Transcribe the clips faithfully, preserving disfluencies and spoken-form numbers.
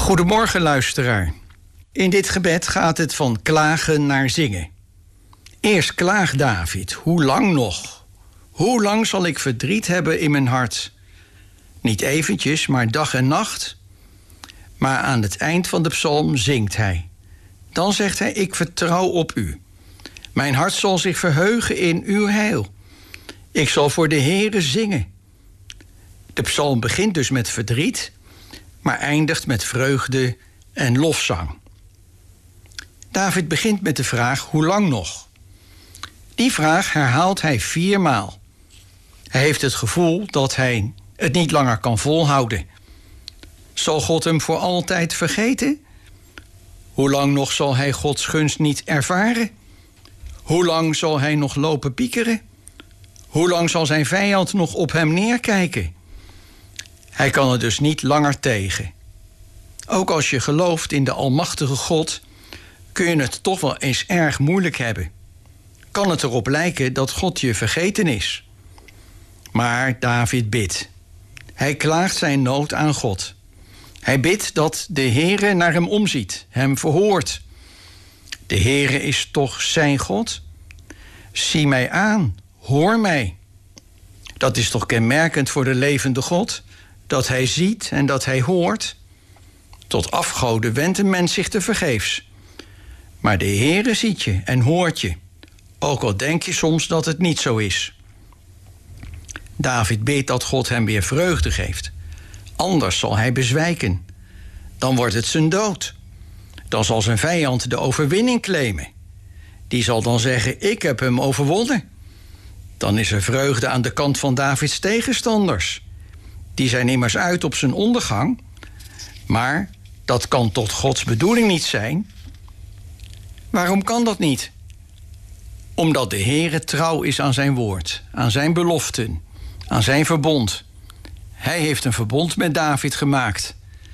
Goedemorgen, luisteraar. In dit gebed gaat het van klagen naar zingen. Eerst klaagt David: hoe lang nog? Hoe lang zal ik verdriet hebben in mijn hart? Niet eventjes, maar dag en nacht. Maar aan het eind van de psalm zingt hij. Dan zegt hij: ik vertrouw op u. Mijn hart zal zich verheugen in uw heil. Ik zal voor de Heere zingen. De psalm begint dus met verdriet, maar eindigt met vreugde en lofzang. David begint met de vraag: hoe lang nog? Die vraag herhaalt hij viermaal. Hij heeft het gevoel dat hij het niet langer kan volhouden. Zal God hem voor altijd vergeten? Hoe lang nog zal hij Gods gunst niet ervaren? Hoe lang zal hij nog lopen piekeren? Hoe lang zal zijn vijand nog op hem neerkijken? Hij kan er dus niet langer tegen. Ook als je gelooft in de almachtige God, kun je het toch wel eens erg moeilijk hebben. Kan het erop lijken dat God je vergeten is. Maar David bidt. Hij klaagt zijn nood aan God. Hij bidt dat de Heere naar hem omziet, hem verhoort. De Heere is toch zijn God? Zie mij aan, hoor mij. Dat is toch kenmerkend voor de levende God, dat hij ziet en dat hij hoort? Tot afgoden wendt een mens zich tevergeefs. Maar de Heere ziet je en hoort je, ook al denk je soms dat het niet zo is. David bidt dat God hem weer vreugde geeft. Anders zal hij bezwijken. Dan wordt het zijn dood. Dan zal zijn vijand de overwinning claimen. Die zal dan zeggen: ik heb hem overwonnen. Dan is er vreugde aan de kant van Davids tegenstanders. Die zijn immers uit op zijn ondergang. Maar dat kan tot Gods bedoeling niet zijn. Waarom kan dat niet? Omdat de Heere trouw is aan zijn woord, aan zijn beloften, aan zijn verbond. Hij heeft een verbond met David gemaakt.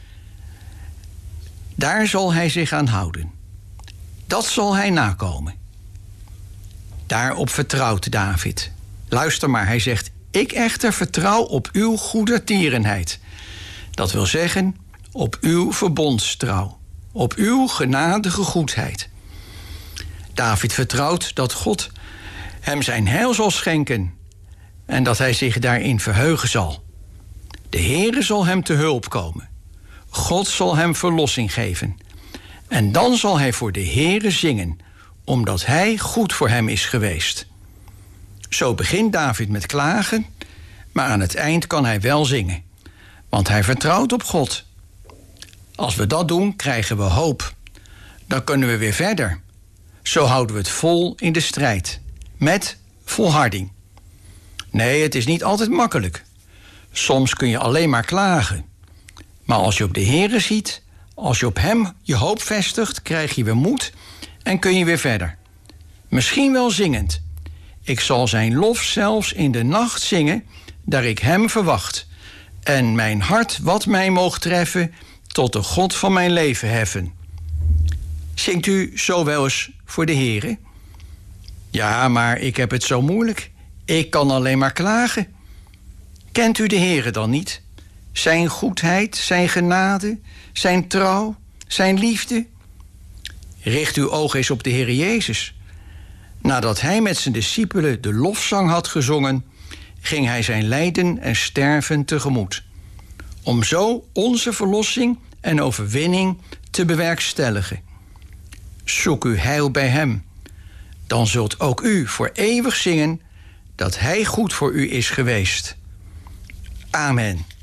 Daar zal hij zich aan houden. Dat zal hij nakomen. Daarop vertrouwt David. Luister maar, hij zegt: ik echter vertrouw op uw goedertierenheid. Dat wil zeggen, op uw verbondstrouw, op uw genadige goedheid. David vertrouwt dat God hem zijn heil zal schenken en dat hij zich daarin verheugen zal. De Heere zal hem te hulp komen. God zal hem verlossing geven. En dan zal hij voor de Heere zingen, omdat hij goed voor hem is geweest. Zo begint David met klagen, maar aan het eind kan hij wel zingen. Want hij vertrouwt op God. Als we dat doen, krijgen we hoop. Dan kunnen we weer verder. Zo houden we het vol in de strijd. Met volharding. Nee, het is niet altijd makkelijk. Soms kun je alleen maar klagen. Maar als je op de Heere ziet, als je op hem je hoop vestigt, krijg je weer moed en kun je weer verder. Misschien wel zingend. Ik zal zijn lof zelfs in de nacht zingen, daar ik hem verwacht. En mijn hart wat mij moogt treffen, tot de God van mijn leven heffen. Zingt u zo wel eens voor de Heere? Ja, maar ik heb het zo moeilijk. Ik kan alleen maar klagen. Kent u de Heere dan niet? Zijn goedheid, zijn genade, zijn trouw, zijn liefde? Richt uw oog eens op de Heere Jezus. Nadat hij met zijn discipelen de lofzang had gezongen, ging hij zijn lijden en sterven tegemoet. Om zo onze verlossing en overwinning te bewerkstelligen. Zoek uw heil bij hem. Dan zult ook u voor eeuwig zingen dat hij goed voor u is geweest. Amen.